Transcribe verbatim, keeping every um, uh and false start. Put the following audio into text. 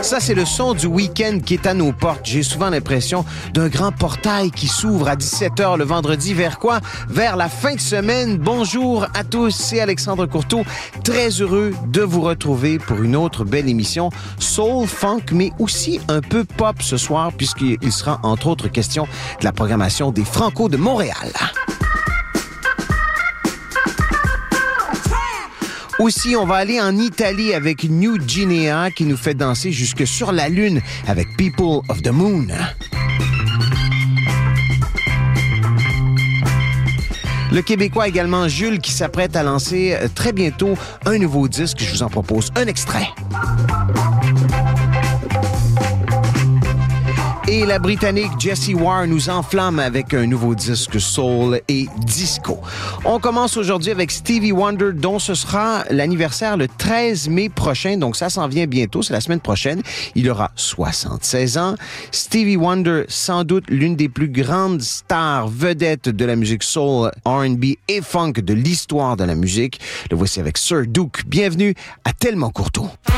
Ça, c'est le son du week-end qui est à nos portes. J'ai souvent l'impression d'un grand portail qui s'ouvre à dix-sept heures le vendredi. Vers quoi? Vers la fin de semaine. Bonjour à tous, c'est Alexandre Courteau. Très heureux de vous retrouver pour une autre belle émission soul, funk, mais aussi un peu pop ce soir, puisqu'il sera entre autres question de la programmation des Franco de Montréal. Aussi, on va aller en Italie avec New Guinea qui nous fait danser jusque sur la Lune avec People of the Moon. Le Québécois également Jules qui s'apprête à lancer très bientôt un nouveau disque. Je vous en propose un extrait. Et la Britannique Jessie Ware nous enflamme avec un nouveau disque soul et disco. On commence aujourd'hui avec Stevie Wonder, dont ce sera l'anniversaire le treize mai prochain. Donc ça s'en vient bientôt, c'est la semaine prochaine. Il aura soixante-seize ans. Stevie Wonder, sans doute l'une des plus grandes stars vedettes de la musique soul, R and B et funk de l'histoire de la musique. Le voici avec Sir Duke. Bienvenue à Tellement Courteau.